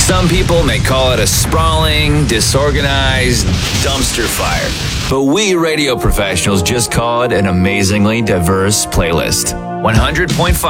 Some people may call it a sprawling, disorganized dumpster fire. But we radio professionals just call it an amazingly diverse playlist. 100.5